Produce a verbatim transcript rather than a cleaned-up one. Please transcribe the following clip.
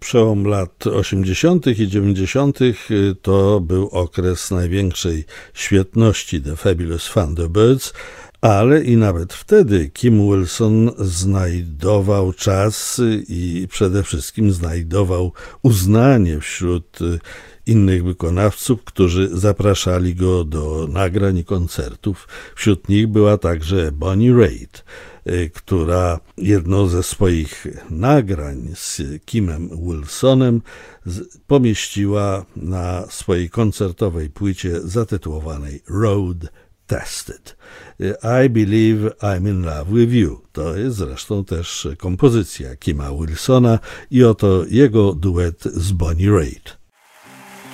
Przełom lat osiemdziesiątych i dziewięćdziesiątych to był okres największej świetności The Fabulous Thunderbirds, ale i nawet wtedy Kim Wilson znajdował czas i przede wszystkim znajdował uznanie wśród innych wykonawców, którzy zapraszali go do nagrań i koncertów. Wśród nich była także Bonnie Raitt, która jedno ze swoich nagrań z Kimem Wilsonem pomieściła na swojej koncertowej płycie zatytułowanej Road Tested. I Believe I'm in Love with You. To jest zresztą też kompozycja Kima Wilsona i oto jego duet z Bonnie Raitt.